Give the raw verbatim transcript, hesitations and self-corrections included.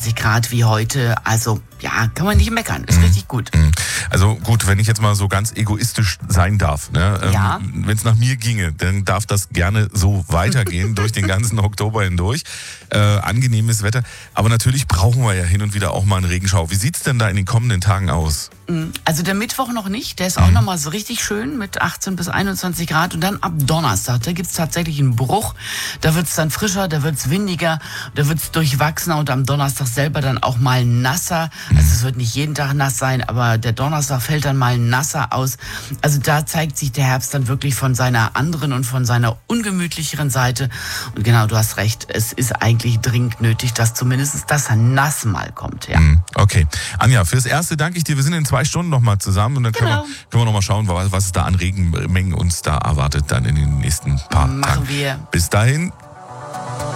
einundzwanzig Grad wie heute. Also ja, kann man nicht meckern. Ist Mhm. richtig gut. Also gut, wenn ich jetzt mal so ganz egoistisch sein darf, ne? Ja. Ähm, wenn es nach mir ginge, dann darf das gerne so weitergehen durch den ganzen Oktober hindurch. Äh, angenehmes Wetter. Aber natürlich brauchen wir ja hin und wieder auch mal einen Regenschauer. Wie sieht's denn da in den kommenden Tagen aus? Also der Mittwoch noch nicht, der ist auch nochmal so richtig schön mit achtzehn bis einundzwanzig Grad und dann ab Donnerstag, da gibt's tatsächlich einen Bruch, da wird's dann frischer, da wird's windiger, da wird's durchwachsener und am Donnerstag selber dann auch mal nasser, also es wird nicht jeden Tag nass sein, aber der Donnerstag fällt dann mal nasser aus, also da zeigt sich der Herbst dann wirklich von seiner anderen und von seiner ungemütlicheren Seite und genau, du hast recht, es ist eigentlich dringend nötig, dass zumindest das Nass mal kommt, ja. Okay. Anja, fürs Erste danke ich dir, wir sind in zwei Stunden nochmal zusammen und dann können Genau. wir, können wir nochmal schauen, was, was es da an Regenmengen uns da erwartet dann in den nächsten paar Machen Tagen. wir. Bis dahin,